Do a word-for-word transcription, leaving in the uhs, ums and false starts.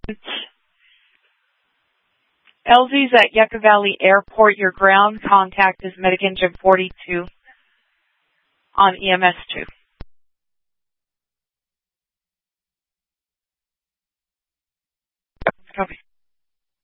L Z's at Yucca Valley Airport. Your ground contact is Medic Engine forty-two on E M S two. Copy.